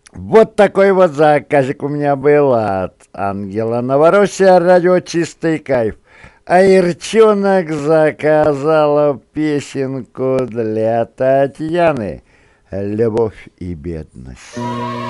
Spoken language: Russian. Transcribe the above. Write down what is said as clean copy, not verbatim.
Вот такой вот заказик у меня был от Ангела Новороссия, радио «Чистый кайф». А Ирчонок заказала песенку для Татьяны «Любовь и бедность».